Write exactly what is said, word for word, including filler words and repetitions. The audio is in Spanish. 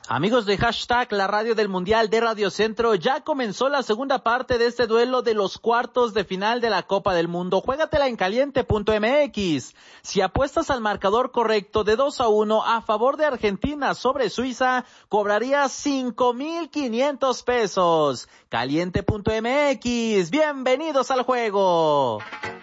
Amigos de Hashtag, la radio del Mundial de Radio Centro, ya comenzó la segunda parte de este duelo de los cuartos de final de la Copa del Mundo. Juégatela en caliente punto m x. Si apuestas al marcador correcto de dos a uno a favor de Argentina sobre Suiza, cobrarías cinco mil quinientos pesos. caliente punto m x, bienvenidos al juego.